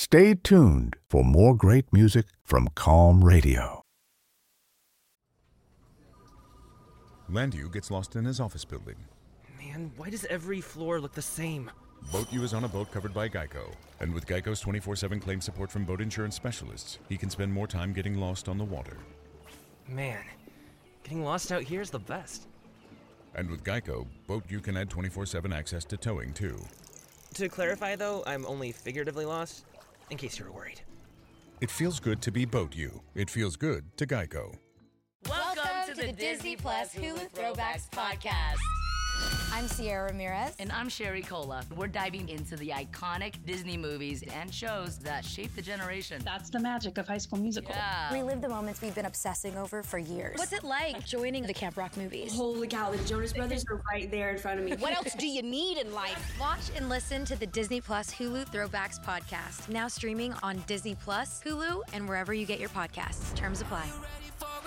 Stay tuned for more great music from Calm Radio. Landu gets lost in his office building. Man, why does every floor look the same? Boat U is on a boat covered by Geico. And with Geico's 24/7 claim support from boat insurance specialists, he can spend more time getting lost on the water. Man, getting lost out here is the best. And with Geico, Boat U can add 24/7 access to towing, too. To clarify, though, I'm only figuratively lost, in case you were worried. It feels good to be Boat U. It feels good to Geico. Welcome to the Disney Plus Hulu Throwbacks Podcast. I'm Sierra Ramirez. And I'm Sherry Cola. We're diving into the iconic Disney movies and shows that shaped the generation. That's the magic of High School Musical. Yeah. Relive the moments we've been obsessing over for years. What's it like joining the Camp Rock movies? Holy cow, the Jonas Brothers are right there in front of me. What else do you need in life? Watch and listen to the Disney Plus Hulu Throwbacks Podcast. Now streaming on Disney Plus, Hulu, and wherever you get your podcasts. Terms apply.